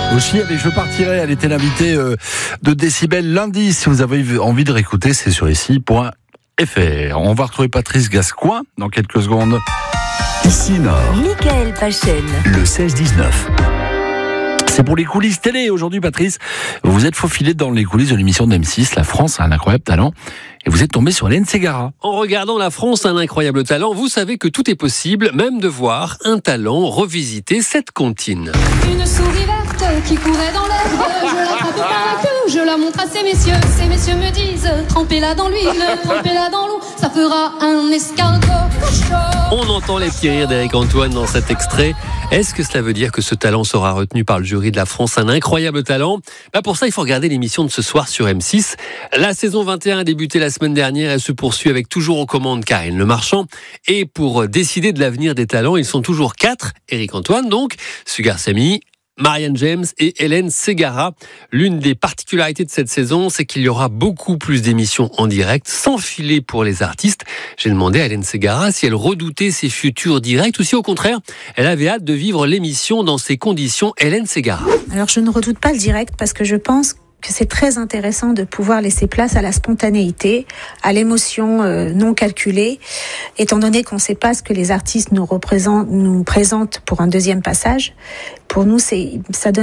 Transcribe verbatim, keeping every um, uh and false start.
Aussi, allez, je partirai. Elle était l'invitée euh, de Décibel lundi. Si vous avez envie de réécouter, c'est sur ici point f r. On va retrouver Patrice Gascoigne dans quelques secondes. Ici Nord. Mickaël Pachen. Le seize dix-neuf. C'est pour les coulisses télé. Aujourd'hui, Patrice, vous êtes faufilé dans les coulisses de l'émission d'M six, La France a un incroyable talent. Et vous êtes tombé sur Hélène Ségara. En regardant La France a un incroyable talent, vous savez que tout est possible, même de voir un talent revisiter cette comptine. Une souris verte qui courait dans l'herbe, je l'attrape par la queue, je la montre à ces messieurs. Ces messieurs me disent, trempez-la dans l'huile, trempez-la dans l'eau, ça fera un escargot. On entend les petits rires d'Éric Antoine dans cet extrait. Est-ce que cela veut dire que ce talent sera retenu par le jury de La France un incroyable talent ? Bah pour ça, il faut regarder l'émission de ce soir sur M six. La saison vingt et un a débuté la semaine dernière. Elle se poursuit avec toujours aux commandes Karine Le Marchand. Et pour décider de l'avenir des talents, ils sont toujours quatre. Éric Antoine, donc, Sugar Sammy, Marianne James et Hélène Ségara. L'une des particularités de cette saison, c'est qu'il y aura beaucoup plus d'émissions en direct, sans filet pour les artistes. J'ai demandé à Hélène Ségara si elle redoutait ses futurs directs ou si au contraire, elle avait hâte de vivre l'émission dans ces conditions. Hélène Ségara. Alors je ne redoute pas le direct parce que je pense que c'est très intéressant de pouvoir laisser place à la spontanéité, à l'émotion euh, non calculée, étant donné qu'on ne sait pas ce que les artistes nous représentent, nous présentent pour un deuxième passage. Pour nous, c'est, ça donne